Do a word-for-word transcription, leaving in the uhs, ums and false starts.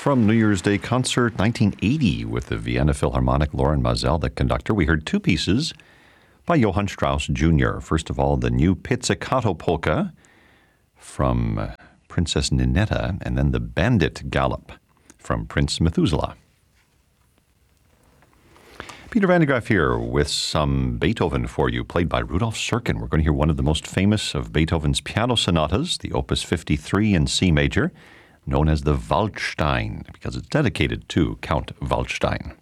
from New Year's Day concert nineteen eighty with the Vienna Philharmonic, Loren Maazel, the conductor. We heard two pieces by Johann Strauss Junior First of all, the new Pizzicato Polka from uh, Princess Ninetta, and then the Bandit Gallop from Prince Methuselah. Peter Van de Graaff here with some Beethoven for you, played by Rudolf Serkin. We're going to hear one of the most famous of Beethoven's piano sonatas, the Opus fifty-three in C major, known as the Waldstein, because it's dedicated to Count Waldstein.